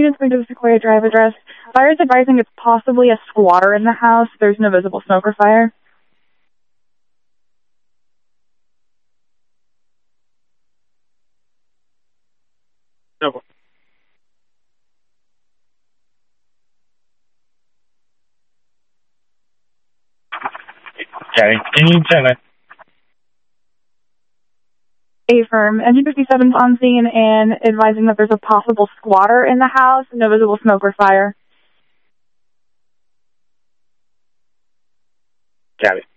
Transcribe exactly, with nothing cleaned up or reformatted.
units going to the Sequoia Drive address. Fire is advising it's possibly a squatter in the house. There's no visible smoke or fire. No. Okay, any tenant. Affirm. Engine fifty-seven's on scene and advising that there's a possible squatter in the house. No visible smoke or fire. Got it.